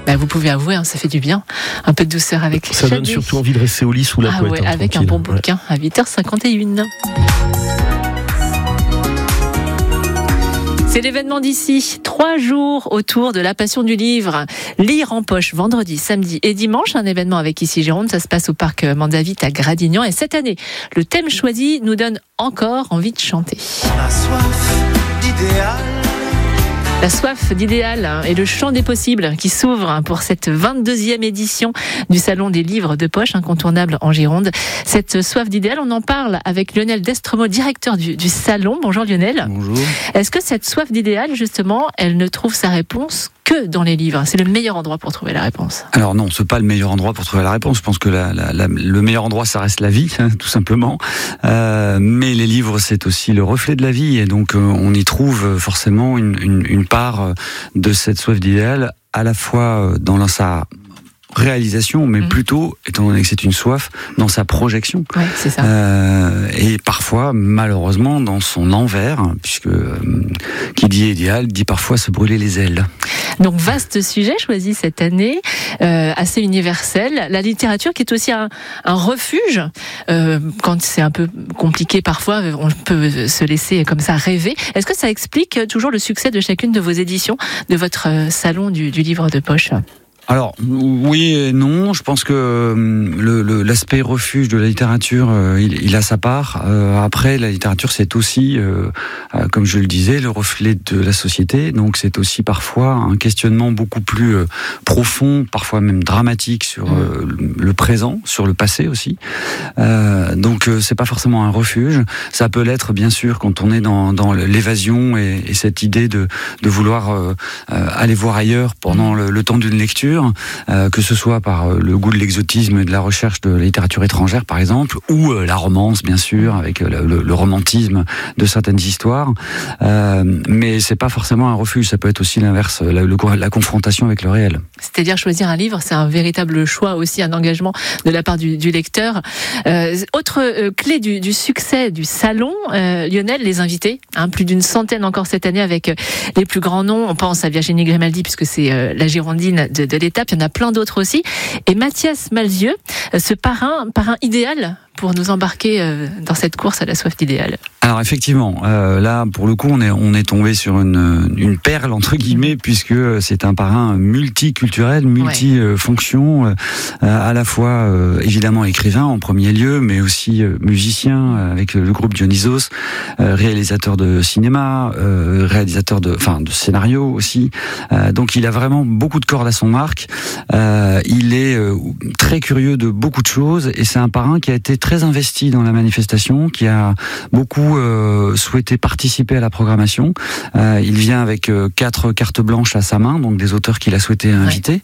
Vous pouvez avouer, ça fait du bien. Un peu de douceur avec Ça donne surtout envie de rester au lit sous la couette. Avec un bon bouquin à 8h51. C'est l'événement d'ici. 3 jours autour de la passion du livre. Lire en poche vendredi, samedi et dimanche. Un événement avec Ici Gironde. Ça se passe au parc Mandavit à Gradignan. Et cette année, le thème choisi nous donne encore envie de chanter. La soif d'idéal. La soif d'idéal et le champ des possibles qui s'ouvre pour cette 22e édition du Salon des livres de poche, incontournable en Gironde. Cette soif d'idéal, on en parle avec Lionel Destremaux, directeur du Salon. Bonjour Lionel. Bonjour. Est-ce que cette soif d'idéal, justement, elle ne trouve sa réponse que dans les livres? C'est le meilleur endroit pour trouver la réponse? Alors non, c'est pas le meilleur endroit pour trouver la réponse. Je pense que le meilleur endroit, ça reste la vie, tout simplement. Mais les livres, c'est aussi le reflet de la vie, et donc on y trouve forcément une part de cette soif d'idéal, à la fois dans sa réalisation, mais plutôt, étant donné que c'est une soif, dans sa projection. Ouais, c'est ça. Et parfois, malheureusement, dans son envers, puisque qui dit idéal, dit parfois se brûler les ailes. Donc, vaste sujet choisi cette année, assez universel. La littérature qui est aussi un refuge. Quand c'est un peu compliqué parfois, on peut se laisser comme ça rêver. Est-ce que ça explique toujours le succès de chacune de vos éditions, de votre salon du livre de poche? Alors, oui et non. Je pense que l'aspect refuge de la littérature, il a sa part. Après, la littérature, c'est aussi, comme je le disais, le reflet de la société. Donc, c'est aussi parfois un questionnement beaucoup plus profond, parfois même dramatique sur le présent, sur le passé aussi. Donc, c'est pas forcément un refuge. Ça peut l'être, bien sûr, quand on est dans l'évasion et cette idée de vouloir aller voir ailleurs pendant le temps d'une lecture. Que ce soit par le goût de l'exotisme et de la recherche de la littérature étrangère, par exemple, ou la romance, bien sûr, avec le romantisme de certaines histoires. Mais c'est pas forcément un refuge, ça peut être aussi l'inverse, la confrontation avec le réel. C'est-à-dire choisir un livre, c'est un véritable choix, aussi un engagement de la part du lecteur. Autre clé du succès du salon, Lionel, les invités, plus d'une centaine encore cette année avec les plus grands noms. On pense à Virginie Grimaldi puisque c'est la Girondine de l'étape. Il y en a plein d'autres aussi. Et Mathias Malzieu, ce parrain idéal pour nous embarquer dans cette course à la soif d'idéal. Alors effectivement, là pour le coup on est tombé sur une perle entre guillemets, puisque c'est un parrain multiculturel, multifonction, à la fois évidemment écrivain en premier lieu, mais aussi musicien avec le groupe Dionysos, réalisateur de cinéma, réalisateur de scénario aussi. Donc il a vraiment beaucoup de cordes à son arc. Il est très curieux de beaucoup de choses, et c'est un parrain qui a été très investi dans la manifestation, qui a beaucoup souhaité participer à la programmation. Il vient avec 4 cartes blanches à sa main, donc des auteurs qu'il a souhaité inviter.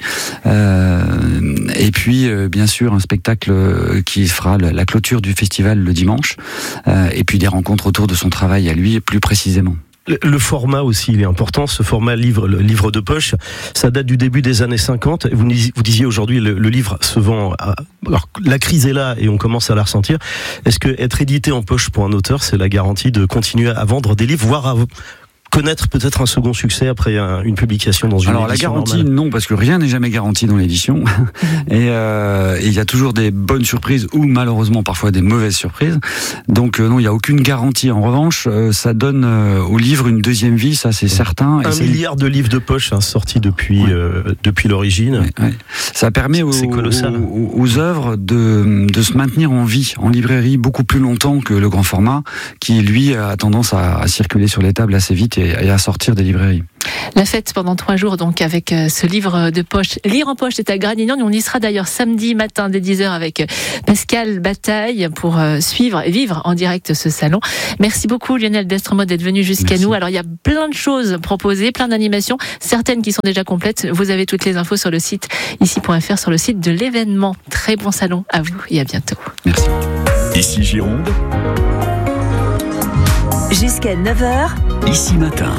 Et puis, bien sûr, un spectacle qui fera la clôture du festival le dimanche. Et puis des rencontres autour de son travail à lui, plus précisément. Le format aussi, il est important. Ce format le livre de poche, ça date du début des années 50. Vous disiez aujourd'hui, le livre se vend. Alors, la crise est là et on commence à la ressentir. Est-ce que être édité en poche pour un auteur, c'est la garantie de continuer à vendre des livres, voire à connaître peut-être un second succès après une publication dans une édition? Alors la garantie, normale. Non, parce que rien n'est jamais garanti dans l'édition. Et il y a toujours des bonnes surprises ou malheureusement parfois des mauvaises surprises. Donc non, il n'y a aucune garantie. En revanche, ça donne au livre une deuxième vie, ça c'est certain. Et 1 milliard de livres de poche sortis depuis l'origine. Ouais. Ça permet aux œuvres de se maintenir en vie, en librairie, beaucoup plus longtemps que le grand format, qui lui a tendance à circuler sur les tables assez vite et à sortir des librairies. La fête pendant 3 jours, donc, avec ce livre de poche. Lire en poche, c'est à Gradignan. On y sera d'ailleurs samedi matin dès 10h avec Pascal Bataille pour suivre et vivre en direct ce salon. Merci beaucoup, Lionel Destremaux, d'être venu jusqu'à nous. Alors, il y a plein de choses proposées, plein d'animations, certaines qui sont déjà complètes. Vous avez toutes les infos sur le site ici.fr, sur le site de l'événement. Très bon salon à vous et à bientôt. Merci. Ici Gironde. Jusqu'à 9h, Ici Matin.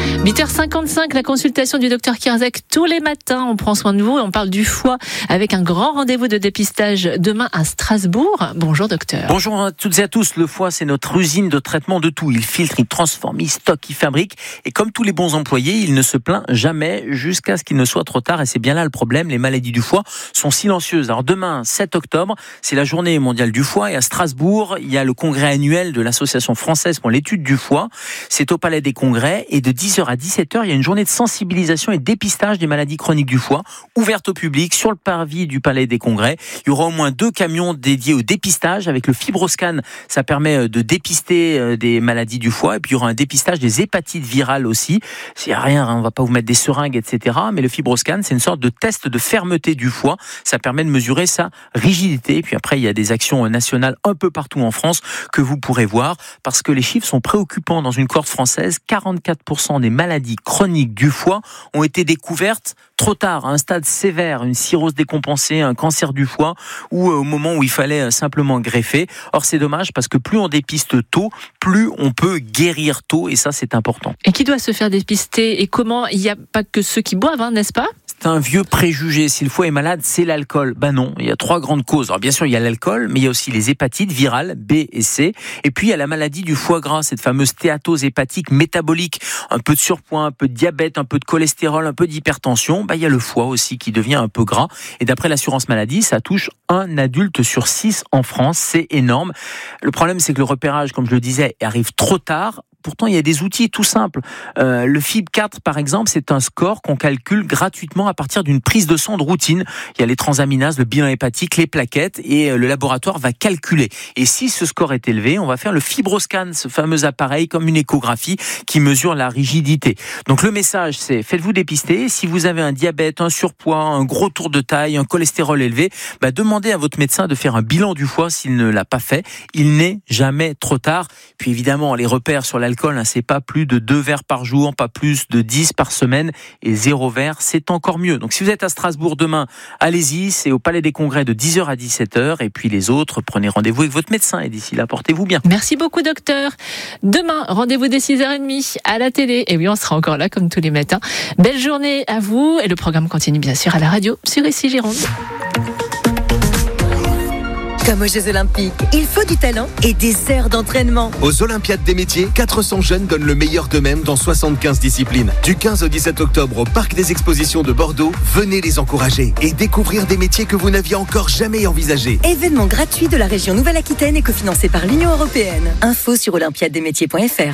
8h55, la consultation du docteur Kierzek tous les matins. On prend soin de vous et on parle du foie avec un grand rendez-vous de dépistage demain à Strasbourg. Bonjour docteur. Bonjour à toutes et à tous. Le foie, c'est notre usine de traitement de tout. Il filtre, il transforme, il stocke, il fabrique. Et comme tous les bons employés, il ne se plaint jamais jusqu'à ce qu'il ne soit trop tard. Et c'est bien là le problème. Les maladies du foie sont silencieuses. Alors demain, 7 octobre, c'est la journée mondiale du foie. Et à Strasbourg, il y a le congrès annuel de l'Association française pour l'étude du foie. C'est au Palais des Congrès. Et de 10h à 17h, il y a une journée de sensibilisation et dépistage des maladies chroniques du foie, ouverte au public sur le parvis du Palais des Congrès. Il y aura au moins 2 camions dédiés au dépistage avec le FibroScan. Ça permet de dépister des maladies du foie. Et puis il y aura un dépistage des hépatites virales aussi. S'il n'y a rien, on ne va pas vous mettre des seringues, etc. Mais le FibroScan, c'est une sorte de test de fermeté du foie. Ça permet de mesurer sa rigidité. Et puis après, il y a des actions nationales un peu partout en France que vous pourrez voir parce que les chiffres sont préoccupants dans une cohorte française. 44% des maladies chroniques du foie ont été découvertes trop tard, à un stade sévère, une cirrhose décompensée, un cancer du foie, ou au moment où il fallait simplement greffer. Or, c'est dommage parce que plus on dépiste tôt, plus on peut guérir tôt, et ça, c'est important. Et qui doit se faire dépister et comment? Il n'y a pas que ceux qui boivent, n'est-ce pas? C'est un vieux préjugé. Si le foie est malade, c'est l'alcool. Ben non, il y a 3 grandes causes. Alors bien sûr, il y a l'alcool, mais il y a aussi les hépatites virales, B et C. Et puis, il y a la maladie du foie gras, cette fameuse stéatose hépatique métabolique. Un peu de surpoids, un peu de diabète, un peu de cholestérol, un peu d'hypertension. Ben, il y a le foie aussi qui devient un peu gras. Et d'après l'assurance maladie, ça touche 1 adulte sur 6 en France. C'est énorme. Le problème, c'est que le repérage, comme je le disais, arrive trop tard. Pourtant, il y a des outils tout simples. Le FIB4, par exemple, c'est un score qu'on calcule gratuitement à partir d'une prise de sang de routine. Il y a les transaminases, le bilan hépatique, les plaquettes, et le laboratoire va calculer. Et si ce score est élevé, on va faire le FibroScan, ce fameux appareil comme une échographie qui mesure la rigidité. Donc le message, c'est faites-vous dépister. Si vous avez un diabète, un surpoids, un gros tour de taille, un cholestérol élevé, demandez à votre médecin de faire un bilan du foie s'il ne l'a pas fait. Il n'est jamais trop tard. Puis évidemment, les repères sur l'alcool, c'est pas plus de 2 verres par jour, pas plus de 10 par semaine, et 0 verre, c'est encore mieux. Donc si vous êtes à Strasbourg demain, allez-y, c'est au Palais des Congrès de 10h à 17h, et puis les autres, prenez rendez-vous avec votre médecin, et d'ici là, portez-vous bien. Merci beaucoup docteur. Demain, rendez-vous dès 6h30 à la télé, et oui, on sera encore là comme tous les matins. Belle journée à vous, et le programme continue bien sûr à la radio sur Ici Gironde. Comme aux Jeux Olympiques, il faut du talent et des heures d'entraînement. Aux Olympiades des métiers, 400 jeunes donnent le meilleur d'eux-mêmes dans 75 disciplines. Du 15 au 17 octobre au Parc des Expositions de Bordeaux, venez les encourager et découvrir des métiers que vous n'aviez encore jamais envisagés. Événement gratuit de la région Nouvelle-Aquitaine et cofinancé par l'Union européenne. Info sur olympiadesmétiers.fr.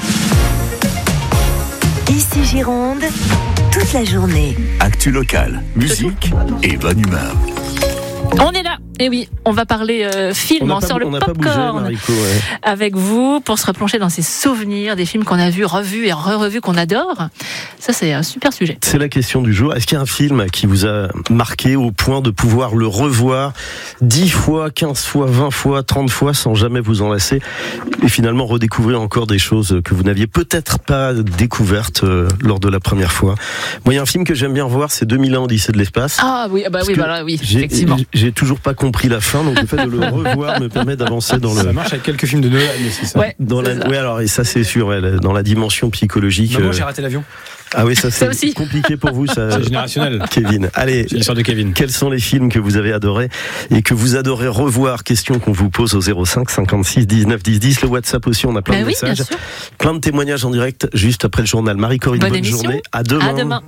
Ici Gironde, toute la journée. Actu locale, musique et bonne humeur. On est là. Et oui, on va parler film, on sort le popcorn avec vous pour se replonger dans ces souvenirs, des films qu'on a vus, revus et revus qu'on adore. Ça, c'est un super sujet. C'est la question du jour. Est-ce qu'il y a un film qui vous a marqué au point de pouvoir le revoir 10 fois, 15 fois, 20 fois, 30 fois sans jamais vous en lasser et finalement redécouvrir encore des choses que vous n'aviez peut-être pas découvertes lors de la première fois? Moi, il y a un film que j'aime bien voir, c'est 2001 Odyssée de l'espace. Ah oui, oui, effectivement. J'ai toujours pas compris la fin, donc le fait de le revoir me permet d'avancer dans le... Ça marche avec quelques films de Noël aussi, ça. Ouais, oui, alors, et ça c'est sûr, dans la dimension psychologique. Maman, j'ai raté l'avion. Ah oui, ça c'est aussi compliqué pour vous, ça. C'est générationnel. Kevin. Allez. C'est l'histoire de Kevin. Quels sont les films que vous avez adorés et que vous adorez revoir? Question qu'on vous pose au 05 56 19 10 10. Le WhatsApp aussi, on a plein de messages. Plein de témoignages en direct juste après le journal. Marie-Corinne, bonne journée. À demain. À demain.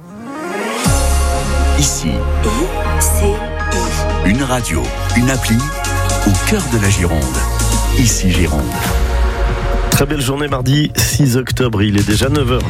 Ici. Une radio, une appli au cœur de la Gironde. Ici Gironde. Très belle journée mardi 6 octobre, il est déjà 9h.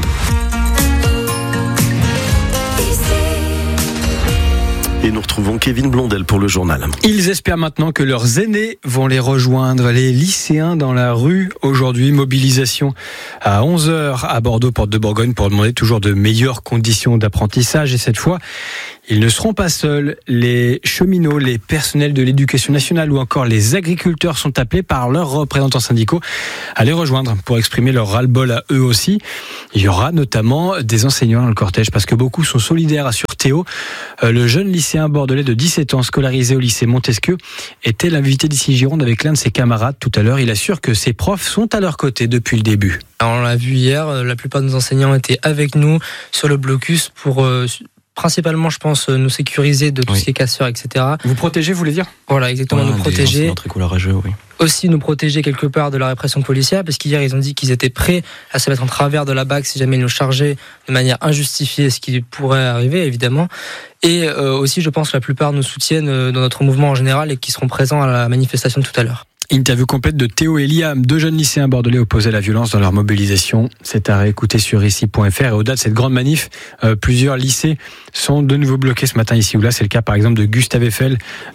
Et nous retrouvons Kevin Blondel pour le journal. Ils espèrent maintenant que leurs aînés vont les rejoindre. Les lycéens dans la rue aujourd'hui. Mobilisation à 11h à Bordeaux, porte de Bourgogne, pour demander toujours de meilleures conditions d'apprentissage. Et cette fois, ils ne seront pas seuls. Les cheminots, les personnels de l'éducation nationale ou encore les agriculteurs sont appelés par leurs représentants syndicaux à les rejoindre pour exprimer leur ras-le-bol à eux aussi. Il y aura notamment des enseignants dans le cortège parce que beaucoup sont solidaires, assure Théo, le jeune lycéen lycéen bordelais de 17 ans scolarisé au lycée Montesquieu était l'invité d'ici Gironde avec l'un de ses camarades tout à l'heure. Il assure que ses profs sont à leur côté depuis le début. Alors, on l'a vu hier, la plupart de nos enseignants étaient avec nous sur le blocus pour principalement, je pense, nous sécuriser de tout ce qui est casseurs, etc. Vous protéger, vous voulez dire ? Voilà, exactement, nous protéger. Très courageux, oui. Aussi nous protéger quelque part de la répression policière, parce qu'hier ils ont dit qu'ils étaient prêts à se mettre en travers de la BAC si jamais ils nous chargeaient de manière injustifiée, ce qui pourrait arriver évidemment. Et aussi, je pense que la plupart nous soutiennent dans notre mouvement en général et qui seront présents à la manifestation de tout à l'heure. Interview complète de Théo et Liam, deux jeunes lycéens bordelais opposés à la violence dans leur mobilisation. C'est à réécouter sur ici.fr. Et au-delà de cette grande manif, plusieurs lycées sont de nouveau bloqués ce matin ici ou là. C'est le cas par exemple de Gustave Eiffel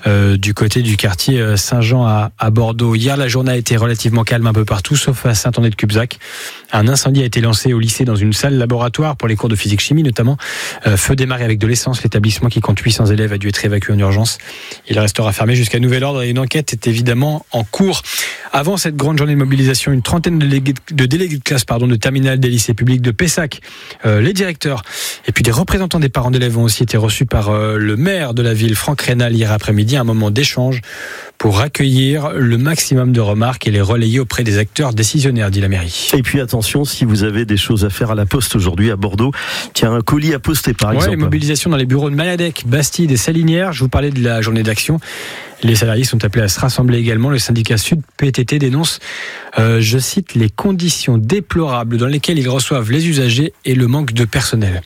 du côté du quartier Saint-Jean à Bordeaux. Hier, la journée a été relativement calme un peu partout, sauf à Saint-André-de-Cubzac. Un incendie a été lancé au lycée dans une salle laboratoire pour les cours de physique-chimie notamment. Feu démarré avec de l'essence. L'établissement qui compte 800 élèves a dû être évacué en urgence. Il restera fermé jusqu'à nouvel ordre et une enquête est évidemment en cours. Avant cette grande journée de mobilisation, une trentaine de délégués de classe de terminale des lycées publics de Pessac, les directeurs et puis des représentants des parents d'élèves ont aussi été reçus par le maire de la ville, Franck Rénal, hier après-midi, un moment d'échange pour accueillir le maximum de remarques et les relayer auprès des acteurs décisionnaires, dit la mairie. Et puis attention, si vous avez des choses à faire à la poste aujourd'hui à Bordeaux, tiens, un colis à poster par exemple. Mobilisation dans les bureaux de Maladec, Bastide et Salinière. Je vous parlais de la journée d'action. Les salariés sont appelés à se rassembler également. Le syndicat Sud PTT dénonce, je cite, les conditions déplorables dans lesquelles ils reçoivent les usagers et le manque de personnel.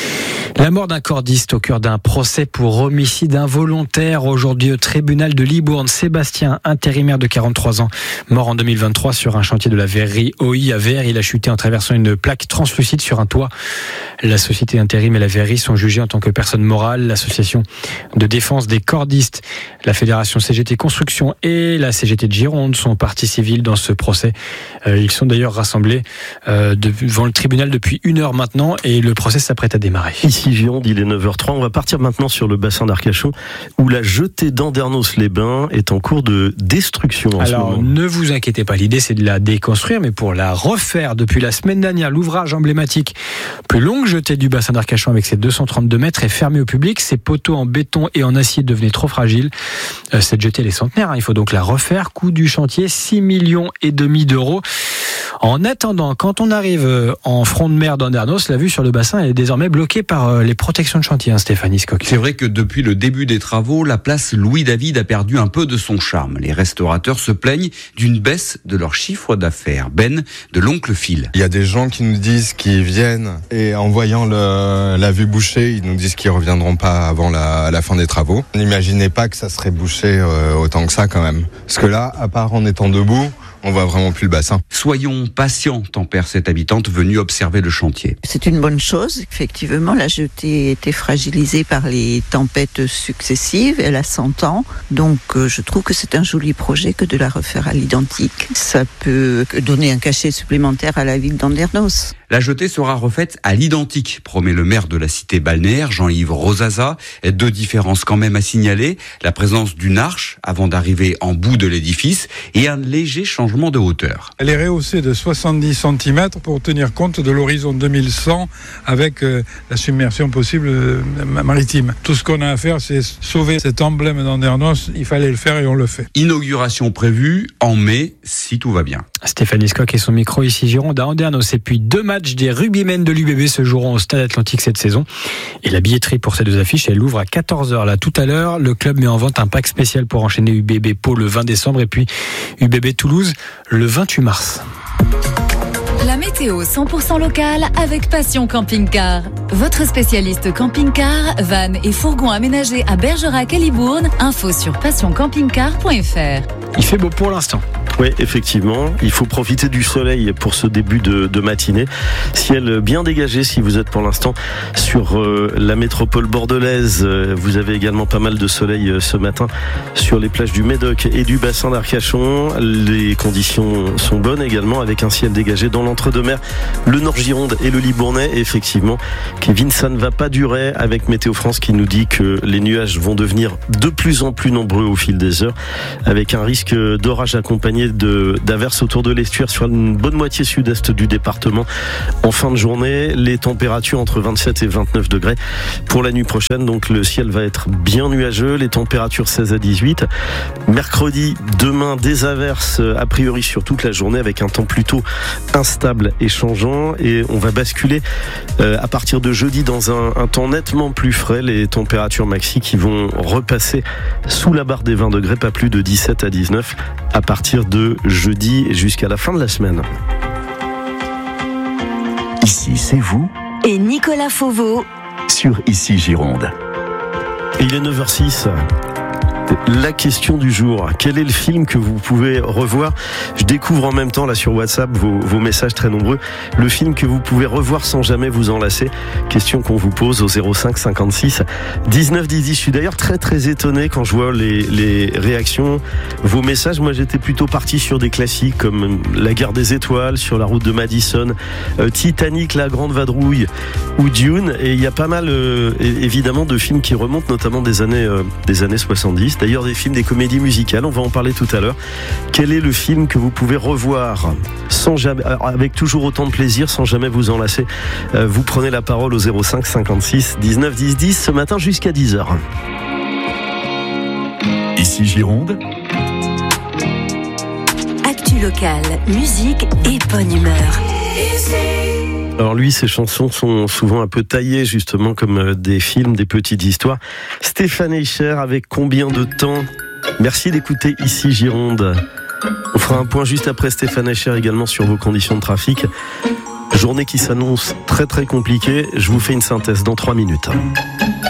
La mort d'un cordiste au cœur d'un procès pour homicide involontaire aujourd'hui au tribunal de Libourne. Sébastien, intérimaire de 43 ans, mort en 2023 sur un chantier de la verrerie OI à Vers. Il a chuté en traversant une plaque translucide sur un toit. La société intérim et la verrerie sont jugées en tant que personnes morales. L'association de défense des cordistes, la fédération CGT Construction et la CGT de Gironde sont parties civiles dans ce procès. Ils sont d'ailleurs rassemblés devant le tribunal depuis 1 heure maintenant et le procès s'apprête à démarrer. Ici Gironde, il est 9h03. On va partir maintenant sur le bassin d'Arcachon où la jetée d'Andernos-les-Bains est en cours de destruction en ce moment. Alors ne vous inquiétez pas, l'idée c'est de la déconstruire, mais pour la refaire depuis la semaine dernière, l'ouvrage emblématique, plus longue jetée du bassin d'Arcachon avec ses 232 mètres est fermé au public. Ses poteaux en béton et en acier devenaient trop fragiles. Cette jetée elle est centenaire, il faut donc la refaire. Coût du chantier 6,5 millions d'euros. En attendant, quand on arrive en front de mer d'Andernos, la vue sur le bassin est désormais bloquée par les protections de chantier, Stéphanie Scocq. C'est vrai que depuis le début des travaux, la place Louis-David a perdu un peu de son charme. Les restaurateurs se plaignent d'une baisse de leur chiffre d'affaires. Ben, de l'Oncle Phil. Il y a des gens qui nous disent qu'ils viennent et en voyant la vue bouchée, ils nous disent qu'ils reviendront pas avant la fin des travaux. N'imaginez pas que ça serait bouché autant que ça quand même. Parce que là, à part en étant debout, on voit vraiment plus le bassin. Soyons patients, tempère cette habitante venue observer le chantier. C'est une bonne chose. Effectivement, la jetée était fragilisée par les tempêtes successives. Elle a 100 ans. Donc, je trouve que c'est un joli projet que de la refaire à l'identique. Ça peut donner un cachet supplémentaire à la ville d'Andernos. La jetée sera refaite à l'identique, promet le maire de la cité balnéaire, Jean-Yves Rosaza. 2 différences quand même à signaler. La présence d'une arche avant d'arriver en bout de l'édifice et un léger changement de hauteur. Elle est rehaussée de 70 cm pour tenir compte de l'horizon 2100 avec la submersion possible maritime. Tout ce qu'on a à faire, c'est sauver cet emblème d'Andernos. Il fallait le faire et on le fait. Inauguration prévue en mai, si tout va bien. Stéphanie Scocq et son micro ici Gironde à Andernos. Et puis 2 matchs des rugbymen de l'UBB se joueront au Stade Atlantique cette saison. Et la billetterie pour ces 2 affiches, elle ouvre à 14h. Là, tout à l'heure, le club met en vente un pack spécial pour enchaîner UBB Pau le 20 décembre et puis UBB Toulouse le 28 mars. La météo 100% locale avec Passion Camping Car. Votre spécialiste camping-car, van et fourgon aménagés à Bergerac et Libourne. Info sur passioncampingcar.fr. Il fait beau pour l'instant. Oui, effectivement. Il faut profiter du soleil pour ce début de matinée. Ciel bien dégagé si vous êtes pour l'instant sur la métropole bordelaise. Vous avez également pas mal de soleil ce matin sur les plages du Médoc et du bassin d'Arcachon. Les conditions sont bonnes également avec un ciel dégagé dans l'entre-deux-mer, le Nord Gironde et le Libournais. Et effectivement, Kevin, ça ne va pas durer avec Météo France qui nous dit que les nuages vont devenir de plus en plus nombreux au fil des heures avec un risque d'orage accompagné d'averses autour de l'estuaire sur une bonne moitié sud-est du département en fin de journée. Les températures entre 27 et 29 degrés pour la nuit prochaine. Donc le ciel va être bien nuageux. Les températures 16 à 18. Mercredi, demain, des averses a priori sur toute la journée avec un temps plutôt instable et changeant. Et on va basculer à partir de jeudi dans un temps nettement plus frais. Les températures maxi qui vont repasser sous la barre des 20 degrés, pas plus de 17 à 19 à partir de jeudi et jusqu'à la fin de la semaine. Ici, c'est vous Et Nicolas Fauveau sur Ici Gironde. Et il est 9h06. La question du jour, quel est le film que vous pouvez revoir? Je découvre en même temps là sur WhatsApp vos messages très nombreux. Le film que vous pouvez revoir sans jamais vous en lasser. Question qu'on vous pose au 05 56 19 10 10. Je suis d'ailleurs très très étonné quand je vois les réactions, vos messages. Moi j'étais plutôt parti sur des classiques comme La Guerre des Étoiles, Sur la route de Madison, Titanic, La Grande Vadrouille ou Dune. Et il y a pas mal évidemment de films qui remontent notamment des années 70. D'ailleurs des films, des comédies musicales, on va en parler tout à l'heure. Quel est le film que vous pouvez revoir sans jamais, avec toujours autant de plaisir, sans jamais vous en lasser? Vous prenez la parole au 05 56 19 10 10 ce matin jusqu'à 10h. Ici Gironde. Actu locale, musique et bonne humeur. Alors lui, ses chansons sont souvent un peu taillées justement comme des films, des petites histoires. Stéphane Eicher avec Combien de temps? Merci d'écouter Ici Gironde. On fera un point juste après Stéphane Eicher également sur vos conditions de trafic. Journée qui s'annonce très très compliquée. Je vous fais une synthèse dans 3 minutes.